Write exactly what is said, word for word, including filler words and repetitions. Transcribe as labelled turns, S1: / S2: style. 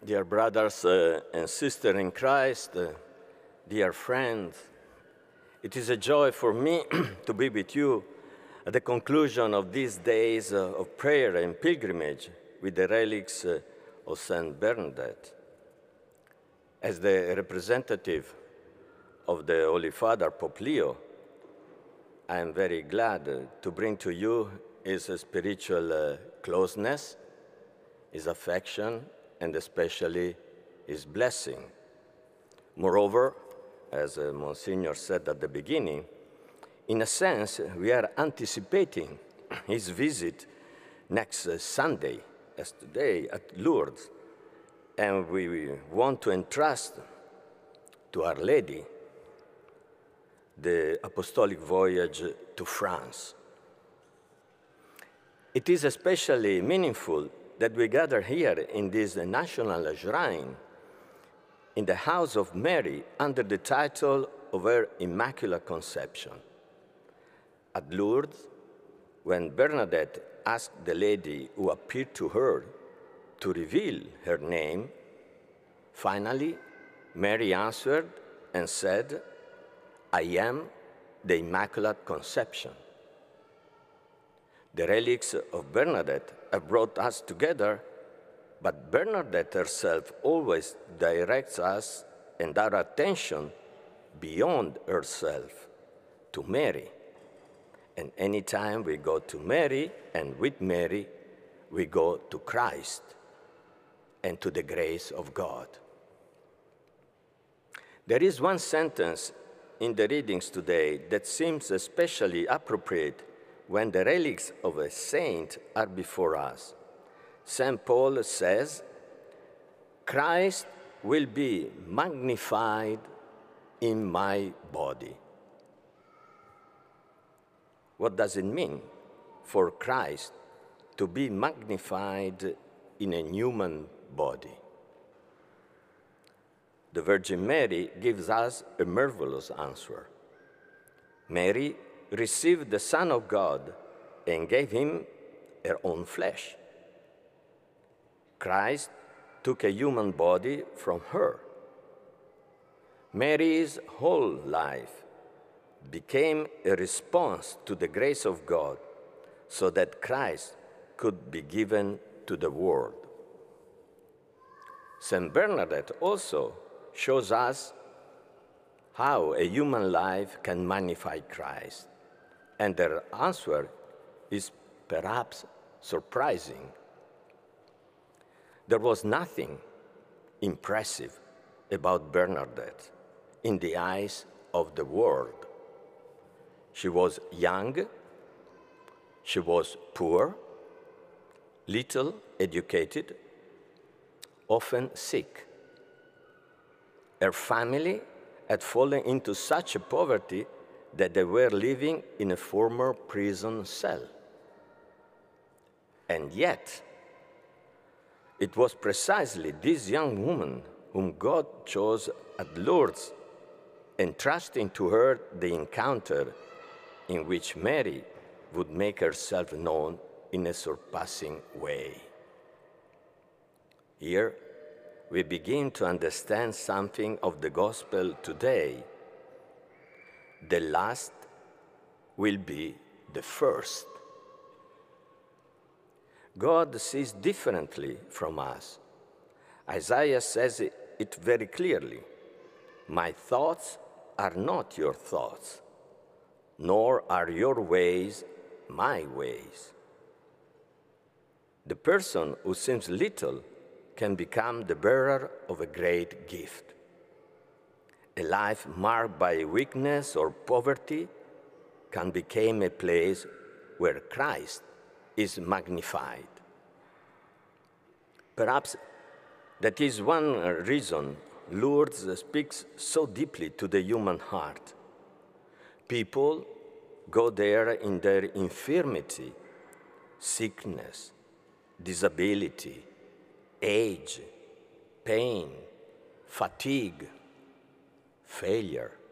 S1: Dear brothers uh, and sisters in Christ, uh, dear friends, it is a joy for me to be with you at the conclusion of these days uh, of prayer and pilgrimage with the relics uh, of Saint Bernadette. As the representative of the Holy Father, Pope Leo, I am very glad uh, to bring to you his uh, spiritual uh, closeness, his affection, and especially his blessing. Moreover, as uh, Monsignor said at the beginning, in a sense, we are anticipating his visit next uh, Sunday, as today, at Lourdes, and we, we want to entrust to Our Lady the apostolic voyage to France. It is especially meaningful that we gather here in this national shrine in the house of Mary under the title of her Immaculate Conception. At Lourdes, when Bernadette asked the lady who appeared to her to reveal her name, finally, Mary answered and said, "I am the Immaculate Conception." The relics of Bernadette have brought us together, but Bernadette herself always directs us and our attention beyond herself to Mary. And anytime we go to Mary and with Mary, we go to Christ and to the grace of God. There is one sentence in the readings today that seems especially appropriate when the relics of a saint are before us. Saint Paul says, "Christ will be magnified in my body." What does it mean for Christ to be magnified in a human body? The Virgin Mary gives us a marvelous answer. Mary received the Son of God and gave him her own flesh. Christ took a human body from her. Mary's whole life became a response to the grace of God so that Christ could be given to the world. Saint Bernadette also shows us how a human life can magnify Christ, and their answer is perhaps surprising. There was nothing impressive about Bernadette in the eyes of the world. She was young, she was poor, little educated, often sick. Her family had fallen into such a poverty that they were living in a former prison cell. And yet, it was precisely this young woman whom God chose at Lourdes, entrusting to her the encounter in which Mary would make herself known in a surpassing way. Here, we begin to understand something of the gospel today. The last will be the first. God sees differently from us. Isaiah says it very clearly. "My thoughts are not your thoughts, nor are your ways my ways." The person who seems little can become the bearer of a great gift. A life marked by weakness or poverty can become a place where Christ is magnified. Perhaps that is one reason Lourdes speaks so deeply to the human heart. People go there in their infirmity, sickness, disability, age, pain, fatigue, failure.